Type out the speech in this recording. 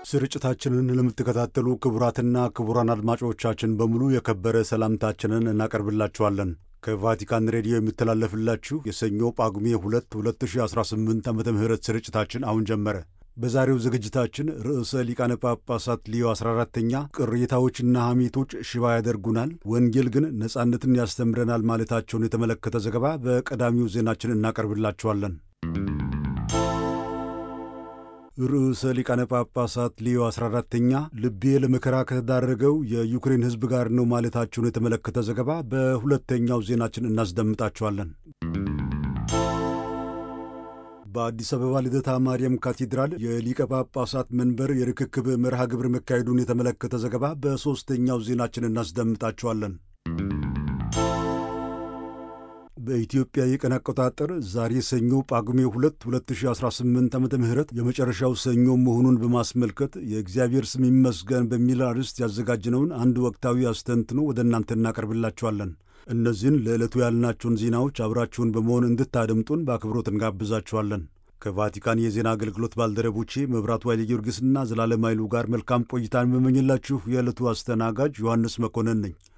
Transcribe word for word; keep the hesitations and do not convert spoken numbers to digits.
ስርጭታችንን ለምትከታተሉ ክቡራትና ክቡራን አድማጮቻችን በሙሉ የከበረ ሰላምታችንን እናቀርብላችኋለን። ከቫቲካን ሬዲዮ የሚተላለፍላችሁ የሰኞ ጳጉሜ ሁለት ሁለት ሺህ አስራ ስምንት ዓመተ ምህረት ስርጭታችን አሁን ጀመረ። በዛሬው ዝግጅታችን ርዕሰ ሊቃነ ጳጳሳት ሊዮ አስራ አራተኛ ቅሬታዎችና ሐሜቶች ሽባ ያደርጉናል፣ ወንጌል ግን ነጻነትን ያስተምረናል ማለታቸውን የተመለከተ ዘገባ በቀዳሚው ዜናችን እናቀርብላችኋለን። ርዕሰ ሊቃነ ጳጳሳት ሊዮ አስራ አራተኛ ልቤ ለመከራ ከተዳረገው የዩክሬን ሕዝብ ጋር ነው ማለታቸውን የተመለከተ ዘገባ በሁለተኛው ዜናችን እናስደምጣችኋለን። በአዲስ አበባ ልደታ ማርያም ካቴድራል የሊቀ ጳጳሳት መንበር የርክክብ መርሃ ግብር መካሄዱን የተመለከተ ዘገባ በሦስተኛው ዜናችን እናስደምጣችኋለን። በኢትዮጵያ የቀን አቆጣጠር ዛሬ ሰኞ ጳጉሜ ሁለት ሁለት ሺህ አስራ ስምንት ዓመተ ምህረት የመጨረሻው ሰኞ መሆኑን በማስመልከት የእግዚአብሔር ስም ይመስገን በሚል አርዕስት ያዘጋጅነውን አንድ ወቅታዊ አስተንትኖ ወደ እናንተ እናቀርብላችኋለን። እነዚህን ለዕለቱ ያልናቸውን ዜናዎች አብራችሁን በመሆን እንድታደምጡን በአክብሮት እንጋብዛችኋለን። ከቫቲካን የዜና አገልግሎት ባልደረቦቼ መብራቱ ኃይለ ጊዮርጊስና ዘላለም ኃይሉ ጋር መልካም ቆይታን በመኝላችሁ የዕለቱ አስተናጋጅ ዮሐንስ መኮንን ነኝ።